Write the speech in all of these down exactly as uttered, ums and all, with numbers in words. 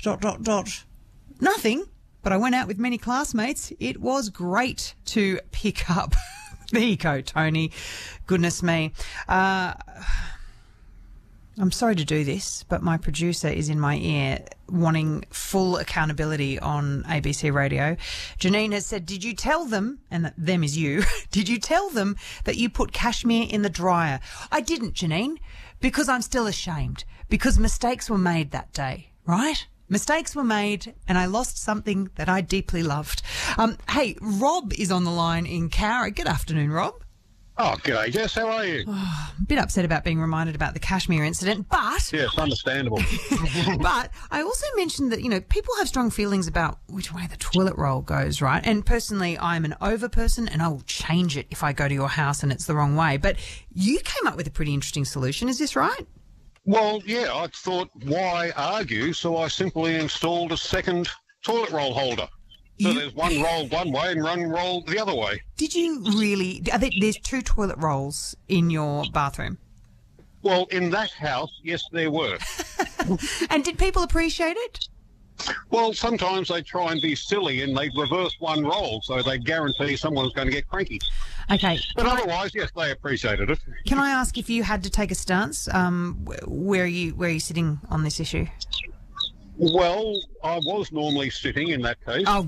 dot, dot, dot. Nothing, but I went out with many classmates. It was great to pick up. There you go, Tony. Goodness me. Uh, I'm sorry to do this, but my producer is in my ear wanting full accountability on A B C Radio. Janine has said, did you tell them, and that them is you, did you tell them that you put cashmere in the dryer? I didn't, Janine, because I'm still ashamed, because mistakes were made that day, right? Mistakes were made and I lost something that I deeply loved. Um, hey, Rob is on the line in Cowra. Good afternoon, Rob. Oh, g'day, Jess. How are you? Oh, a bit upset about being reminded about the cashmere incident, but... Yes, understandable. But I also mentioned that, you know, people have strong feelings about which way the toilet roll goes, right? And personally, I'm an over person and I will change it if I go to your house and it's the wrong way. But you came up with a pretty interesting solution. Is this right? Well, yeah, I thought, why argue? So I simply installed a second toilet roll holder. So You- there's one roll one way and one roll the other way. Did you really... Are there, there's two toilet rolls in your bathroom. Well, in that house, yes, there were. And did people appreciate it? Well, sometimes they try and be silly and they reverse one roll, so they guarantee someone's going to get cranky. Okay. But Can I, otherwise, yes, they appreciated it. can I ask if you had to take a stance? Um, wh- where are you? Where are you sitting on this issue? Well, I was normally sitting in that case. Oh,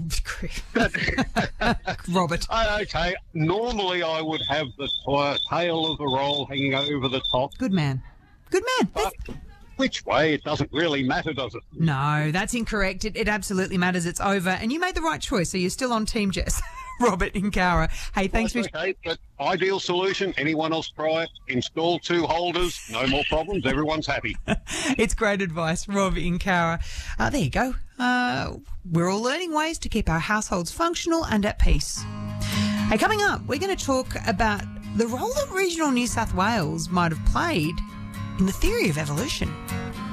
Robert. Uh, okay, normally I would have the t- tail of the roll hanging over the top. Good man. Good man. But That's- which way, it doesn't really matter, does it? No, that's incorrect. It, it absolutely matters. It's over. And you made the right choice, so you're still on Team Jess. Robert in Cowra. Hey, thanks That's for... okay, but ideal solution, anyone else try it, install two holders, no more problems, everyone's happy. It's great advice, Rob in Cowra. Uh, there you go. Uh, we're all learning ways to keep our households functional and at peace. Hey, coming up, we're going to talk about the role that regional New South Wales might have played in the theory of evolution.